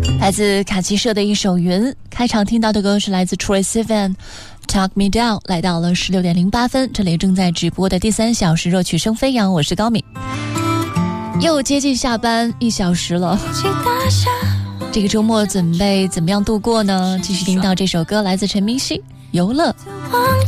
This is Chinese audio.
来自卡奇社的一首云。开场听到的歌是来自 Troye Sivan Talk Me Down。 来到了16点08分，这里正在直播的第3小时热曲声飞扬，我是高敏。又接近下班1小时了，这个周末准备怎么样度过呢？继续听到这首歌，来自陈明熙，游乐。